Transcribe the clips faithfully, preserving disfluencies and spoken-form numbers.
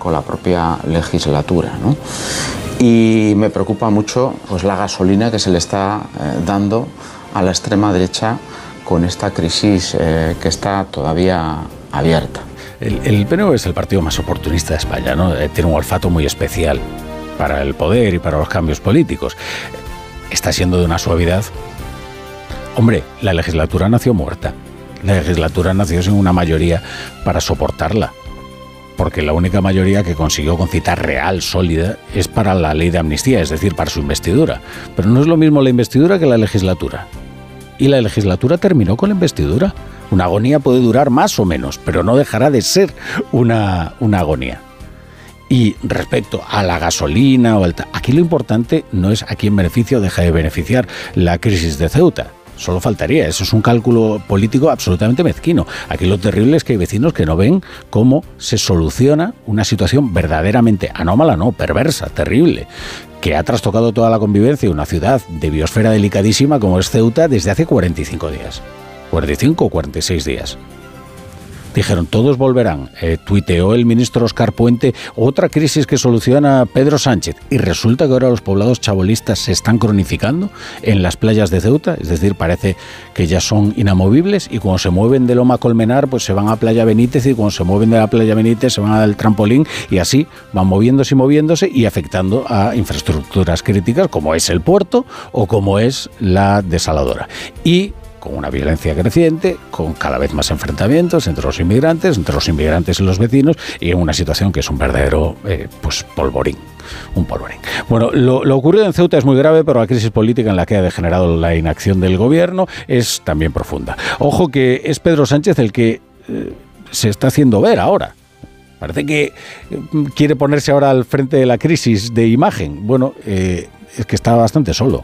con la propia legislatura, ¿no? Y me preocupa mucho pues, la gasolina que se le está eh, dando a la extrema derecha con esta crisis eh, que está todavía abierta. El, el P N V es el partido más oportunista de España, ¿no? Eh, tiene un olfato muy especial para el poder y para los cambios políticos. Está siendo de una suavidad. Hombre, la legislatura nació muerta. La legislatura nació sin una mayoría para soportarla. Porque la única mayoría que consiguió con cita real, sólida, es para la ley de amnistía, es decir, para su investidura. Pero no es lo mismo la investidura que la legislatura. Y la legislatura terminó con la investidura. Una agonía puede durar más o menos, pero no dejará de ser una, una agonía. Y respecto a la gasolina, o el ta- aquí lo importante no es a quién beneficia o deja de beneficiar la crisis de Ceuta. Solo faltaría, eso es un cálculo político absolutamente mezquino. Aquí lo terrible es que hay vecinos que no ven cómo se soluciona una situación verdaderamente anómala, no, perversa, terrible, que ha trastocado toda la convivencia de una ciudad de biosfera delicadísima como es Ceuta desde hace cuarenta y cinco días. cuarenta y cinco o cuarenta y seis días. Dijeron, todos volverán. Eh, tuiteó el ministro Óscar Puente, otra crisis que soluciona Pedro Sánchez. Y resulta que ahora los poblados chabolistas se están cronificando en las playas de Ceuta. Es decir, parece que ya son inamovibles y cuando se mueven de Loma Colmenar, pues se van a Playa Benítez y cuando se mueven de la Playa Benítez se van al trampolín y así van moviéndose y moviéndose y afectando a infraestructuras críticas como es el puerto o como es la desaladora. Y con una violencia creciente, con cada vez más enfrentamientos entre los inmigrantes, entre los inmigrantes y los vecinos, y en una situación que es un verdadero eh, pues polvorín, un polvorín. Bueno, lo, lo ocurrido en Ceuta es muy grave, pero la crisis política en la que ha degenerado la inacción del gobierno es también profunda. Ojo que es Pedro Sánchez el que eh, se está haciendo ver ahora. Parece que quiere ponerse ahora al frente de la crisis de imagen. Bueno, eh, es que está bastante solo.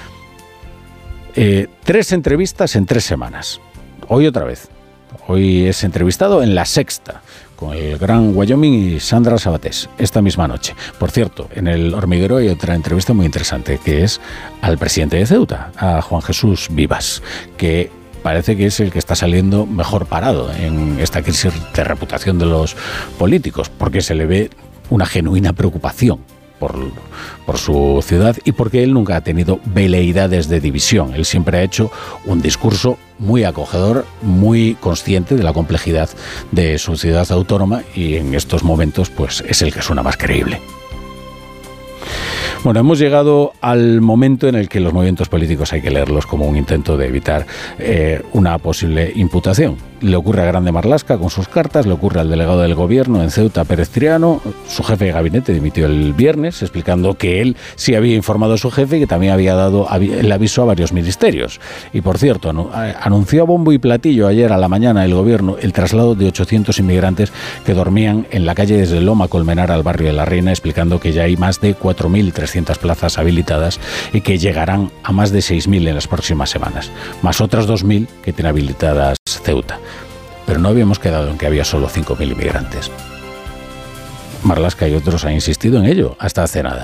Eh, tres entrevistas en tres semanas. Hoy otra vez. Hoy es entrevistado en La Sexta con el gran Wyoming y Sandra Sabatés esta misma noche. Por cierto, en El Hormiguero hay otra entrevista muy interesante que es al presidente de Ceuta, a Juan Jesús Vivas, que parece que es el que está saliendo mejor parado en esta crisis de reputación de los políticos, porque se le ve una genuina preocupación Por, por su ciudad y porque él nunca ha tenido veleidades de división. Él siempre ha hecho un discurso muy acogedor, muy consciente de la complejidad de su ciudad autónoma y en estos momentos pues es el que suena más creíble. Bueno, hemos llegado al momento en el que los movimientos políticos hay que leerlos como un intento de evitar eh, una posible imputación. Le ocurre a Grande Marlaska con sus cartas, le ocurre al delegado del gobierno en Ceuta, Pérez Triano. Su jefe de gabinete dimitió el viernes explicando que él sí había informado a su jefe y que también había dado el aviso a varios ministerios. Y por cierto, anunció a bombo y platillo ayer a la mañana el gobierno el traslado de ochocientos inmigrantes que dormían en la calle desde Loma Colmenar al barrio de La Reina, explicando que ya hay más de cuatro mil trescientas plazas habilitadas y que llegarán a más de seis mil en las próximas semanas, más otras dos mil que tiene habilitadas Ceuta. Pero no habíamos quedado en que había solo cinco mil inmigrantes. Marlaska y otros han insistido en ello hasta hace nada.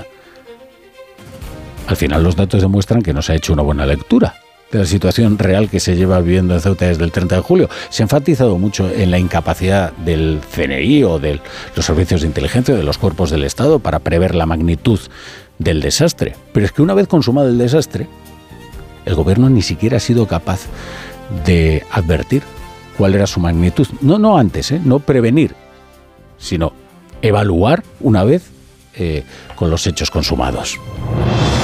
Al final los datos demuestran que no se ha hecho una buena lectura de la situación real que se lleva viviendo en Ceuta desde el treinta de julio. Se ha enfatizado mucho en la incapacidad del C N I o de los servicios de inteligencia o de los cuerpos del Estado para prever la magnitud del desastre. Pero es que una vez consumado el desastre, el gobierno ni siquiera ha sido capaz de advertir cuál era su magnitud. No, no antes, ¿eh? No prevenir, sino evaluar una vez eh, con los hechos consumados.